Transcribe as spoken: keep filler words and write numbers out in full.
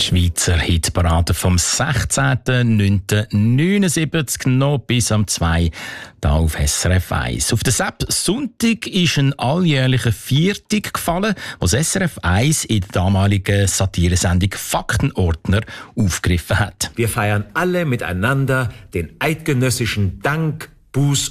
Schweizer Hitparade vom sechzehnten neunten neunundsiebzig noch bis am zwei da auf S R F eins. Auf den Sepp Sonntag ist ein alljährlicher Viertag gefallen, was S R F eins in der damaligen Satiresendung Faktenordner aufgegriffen hat. Wir feiern alle miteinander den eidgenössischen Dank, Buß-